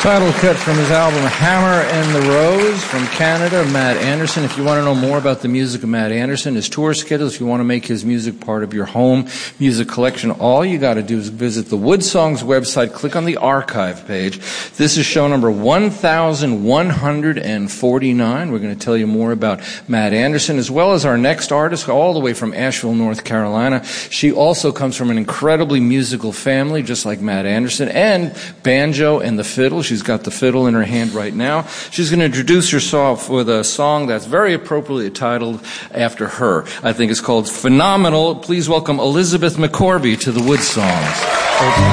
Title cut from his album Hammer and the Rose from Canada, Matt Anderson. If you want to know more about the music of Matt Anderson, his tour schedule, if you want to make his music part of your home music collection, all you got to do is visit the Wood Songs website, click on the archive page. This is show number 1149. We're going to tell you more about Matt Anderson, as well as our next artist, all the way from Asheville, North Carolina. She also comes from an incredibly musical family, just like Matt Anderson, and banjo and the fiddle. She's got the fiddle in her hand right now. She's going to introduce herself with a song that's very appropriately titled after her. I think it's called Phenomenal. Please welcome Elizabeth McCorby to the Wood Songs.